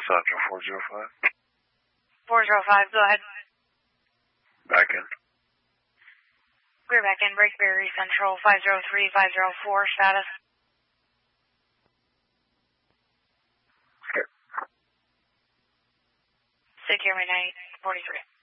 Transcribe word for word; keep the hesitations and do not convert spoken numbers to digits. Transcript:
Central four zero five. four zero five, go ahead. Back in. We're back in Brakeberry Central five zero three five zero four, status. Okay. Secure midnight forty-three.